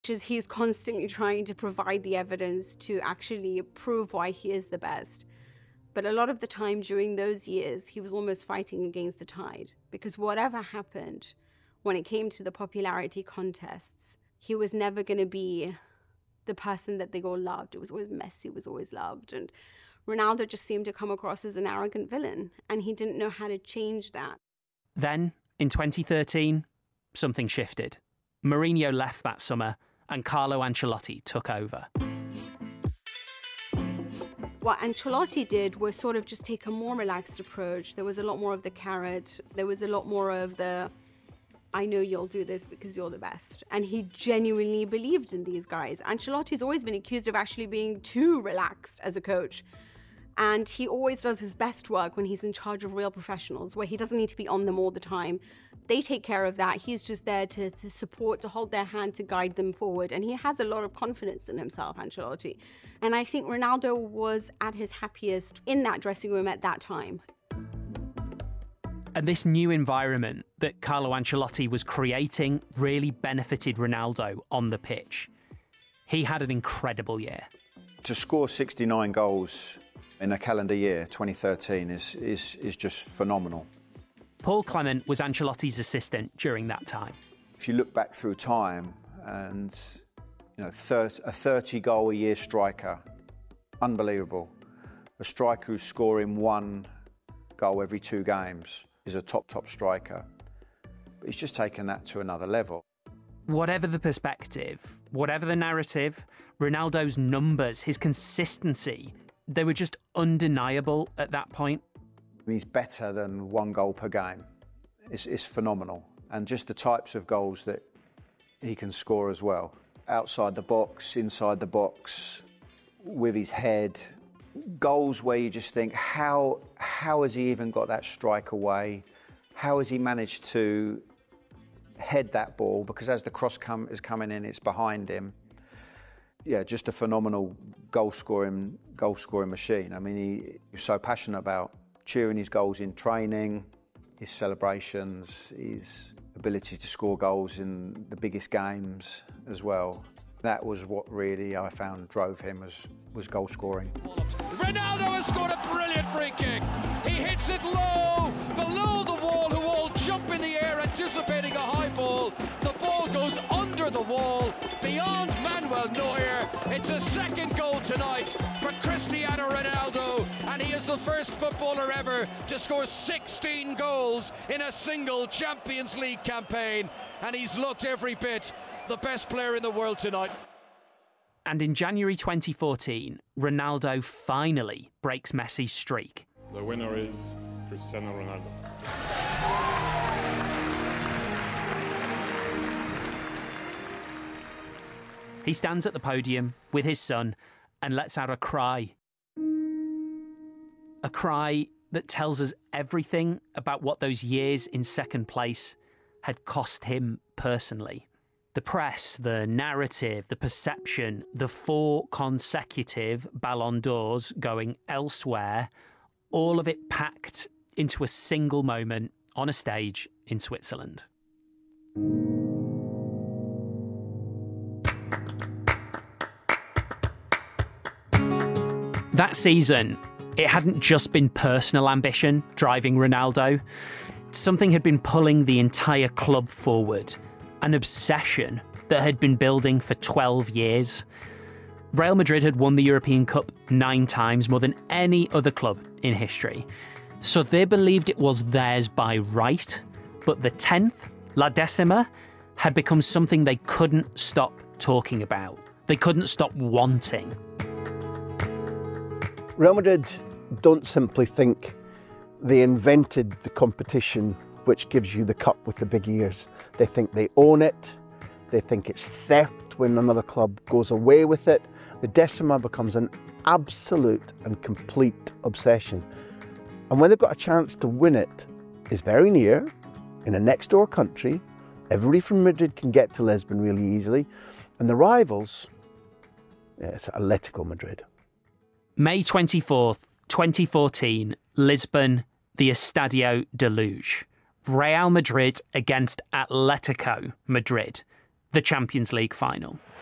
He's constantly trying to provide the evidence to actually prove why he is the best. But a lot of the time during those years, he was almost fighting against the tide, because whatever happened when it came to the popularity contests, he was never going to be the person that they all loved. It was always Messi was always loved. And Ronaldo just seemed to come across as an arrogant villain, and he didn't know how to change that. Then, in 2013, something shifted. Mourinho left that summer, and Carlo Ancelotti took over. What Ancelotti did was sort of just take a more relaxed approach. There was a lot more of the carrot. There was a lot more of the, I know you'll do this because you're the best. And he genuinely believed in these guys. Ancelotti's always been accused of actually being too relaxed as a coach. And he always does his best work when he's in charge of real professionals, where he doesn't need to be on them all the time. They take care of that. He's just there to support, to hold their hand, to guide them forward. And he has a lot of confidence in himself, Ancelotti. And I think Ronaldo was at his happiest in that dressing room at that time. And this new environment that Carlo Ancelotti was creating really benefited Ronaldo on the pitch. He had an incredible year. To score 69 goals in a calendar year, 2013, is just phenomenal. Paul Clement was Ancelotti's assistant during that time. If you look back through time, and a 30-goal-a-year striker, unbelievable. A striker who's scoring 1 goal every 2 games is a top striker. But he's just taken that to another level. Whatever the perspective, whatever the narrative, Ronaldo's numbers, his consistency, they were just undeniable at that point. He's better than 1 goal per game. It's phenomenal. And just the types of goals that he can score as well. Outside the box, inside the box, with his head. Goals where you just think, how has he even got that strike away? How has he managed to head that ball? Because as the cross is coming in, it's behind him. Yeah, just a phenomenal goal scoring machine. I mean, he was so passionate about cheering his goals in training, his celebrations, his ability to score goals in the biggest games as well. That was what really I found drove him, was goal scoring. Ronaldo has scored a brilliant free kick. He hits it low, below the wall, who all jump in the air anticipating a high ball. The ball goes under the wall, beyond Manuel Neuer. It's a second goal tonight for Cristiano Ronaldo, and he is the first footballer ever to score 16 goals in a single Champions League campaign, and he's looked every bit the best player in the world tonight. And in January 2014, Ronaldo finally breaks Messi's streak. The winner is Cristiano Ronaldo. He stands at the podium with his son and lets out a cry. A cry that tells us everything about what those years in second place had cost him personally. The press, the narrative, the perception, the 4 consecutive Ballon d'Ors going elsewhere, all of it packed into a single moment on a stage in Switzerland. That season, it hadn't just been personal ambition driving Ronaldo. Something had been pulling the entire club forward. An obsession that had been building for 12 years. Real Madrid had won the European Cup 9 times, more than any other club in history. So they believed it was theirs by right, but the 10th, La Decima, had become something they couldn't stop talking about. They couldn't stop wanting. Real Madrid don't simply think they invented the competition which gives you the cup with the big ears. They think they own it. They think it's theft when another club goes away with it. The Decima becomes an absolute and complete obsession. And when they've got a chance to win it, it's very near, in a next door country. Everybody from Madrid can get to Lisbon really easily. And the rivals, it's Atletico Madrid. May 24th, 2014, Lisbon, the Estadio de Luz. Real Madrid against Atletico Madrid, the Champions League final.